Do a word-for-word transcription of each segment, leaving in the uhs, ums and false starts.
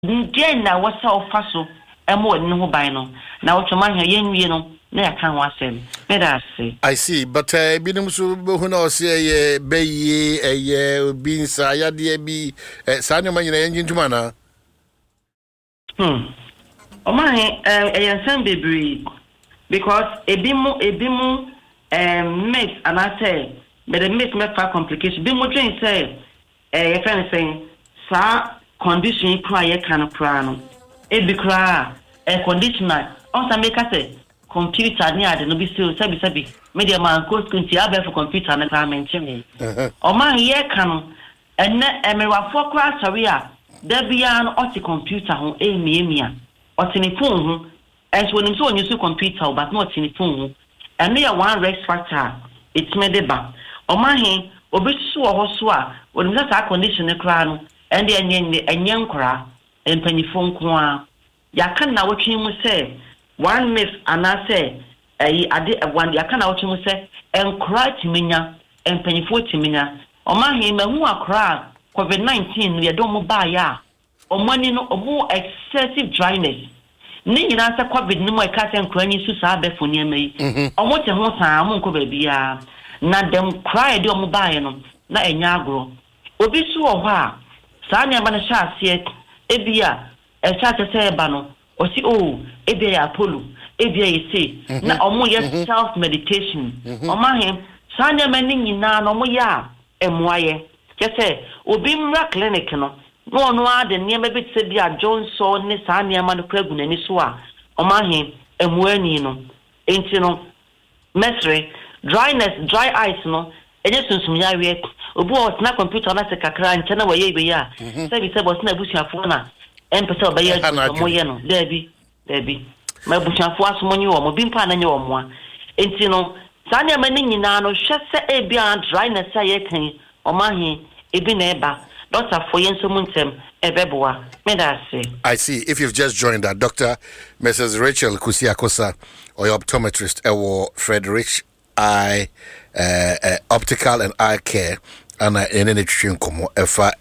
Then na what's so faso and more than who buy no. Now to my young you know, near can was him. Let us say. I see, but uh binum so who knows say be ye a year being saya dear be Sanya man engine to mana. Hmm. Oh my a son baby because a bimu a bimu um mix and I say but the mix make for complication. Bimu train say a friend saying sa condition cry can cry no. It be cry a conditioner also make us say computer near the no be still sabi sabi media man go to have for computer na cry mention. Oh my here can and na me wa for cry sorry a there be an oti computer ho e mi mi a oti ne phone ho as when him so use computer but not in the phone and near one risk factor it's me de ba o ma he obi so ho so a when that condition ne kra no and the enyen enyen kra empanifo nko a ya kan na wotwe mu say one miss ana say eh ade one ya kan na wotwe mu say enkra timinya empanifo timinya o ma he mahu akra COVID nineteen we don't mo ba ya o money no o excessive dryness ni nyina sa COVID ni mo e ka se enkra ni su sa be fo ni amai o mo te ho sa mo nko ba bia na dem cry de o mo ba ye no na enya agro obi su o ho a sa nya ba na sha ase ebia e sha te se ba no o si o ebia ya apollo ebia ye say na o mo ye self meditation o ma him sa nya ma ni nyina no mo ya emoaye ke say obi mra clinic no no no ade niam be tse bia Johnson ne sa niam no pragu nani so a o ma him emoani no enti no mesre dryness dry eyes no enye sunsum ya we obi o na computer na se kakra nche na waye be ya say bi say boss na busuafo na empese obaye mo ye no debi debi ma busuafo asomonyi wo mo bi mpa na nye wo mo a enti no sa niam ni nyina no hwe se e bia dryness a ye kan o ma him ebi na eba doctor for yenso muntem ebeboa me da say. I see. If you've just joined that, Doctor Missus Rachel Kusiakosa, or your optometrist, Ewo Frederick Eye uh, uh, Optical and Eye Care, and in any train como efa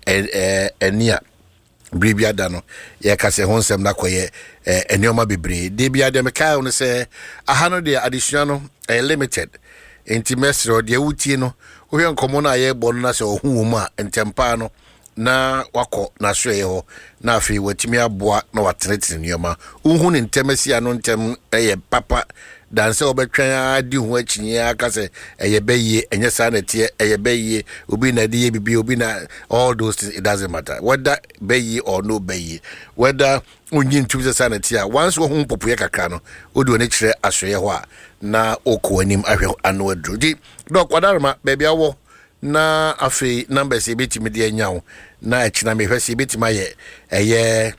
enia bribia dano ya kase honsem na koye enioma bebre de bia de meka on say ahano de additional no limited intimate de wutie no wo yen komo na ye bonu na se ohu mu a entempa no na wako na so ye ho na afi watimi aboa na watenetene nioma uhu ne ntemasi ano ntem eye papa danse obetwan adi hu achinye aka se eye beye enye sa na tie eye beye obi na die bibi obi na all those things, it doesn't matter whether beye or no beye whether unyin tumse sa na tie once wo hu popoye kakra no odi oni kire asoye ho a na okọ anim ahwe anu adru di dok wadarma baby awo na afi numbers e betimi de anyawo na achina me hwese betimi aye eye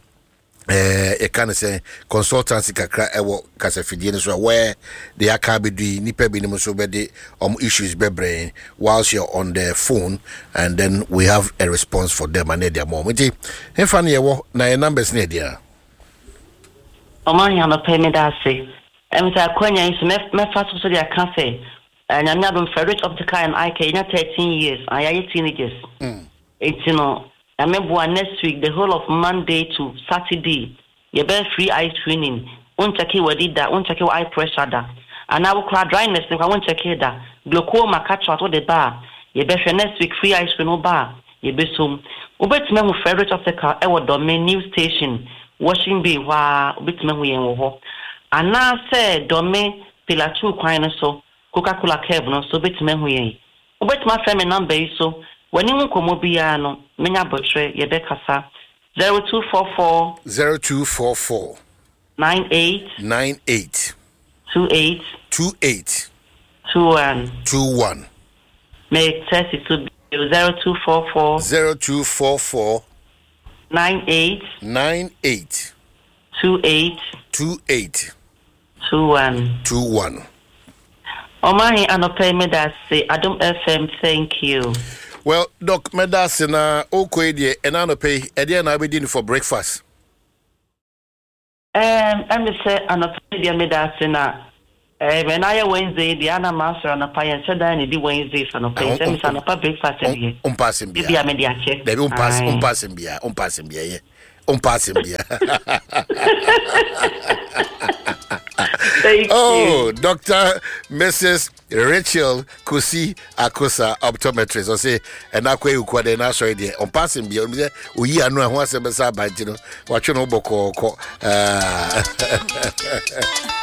eh e kan say consultancy kakra ewo kasafidie so where they are kabedi nipa bi nim so be de um issues bebre whilst you're on the phone and then we have a response for them and their mom enti hefa na yewo na your numbers na dia omanya no pay me that say em ta kwanya is me me fast so dia kan say and I'm not Frederick Optical and Eye Care in thirteen years I are teenagers mm it's you know I remember next week, the whole of Monday to Saturday, you bear free eye screening. Won't check it, what did that? Won't check your eye pressure that. And I will cry dryness if I won't check it that. Glaucoma catch out of the bar. You bear next week free eye screening bar. You be soon. Ubet me who favorite of the car, our domain news station, washing be wa, ubet me who yen wo. And now say domain pillar two quine so, Coca-Cola Kev no, so bet me who yen. Ubet my family number so. When you come obiano, menya botre ye bekasa zero two four four zero two four four nine eight nine eight two eight two eight two one two one. Make test it to be zero two four four zero two four four nine eight nine eight two eight two eight two one two one. Omahi anope me that say Adam F M, thank you. Well, Doc Medasina Okoedie and Anope, Edia na be for breakfast. Um, I'm say Anope Medasina. Eh, when I Wednesday, the Anna Master and a pie and said I need Wednesday for no pay. Send me some breakfast here. Um passing beer. Be a media check. They don't pass, um passing beer, um passing beer. on pass him here. Thank oh, you. Doctor Missus Rachel Kusi Akosa, optometrist. I say, and I quay who they now sorry there. On passing beyond there, we are no one seven by you know, watching Oboko.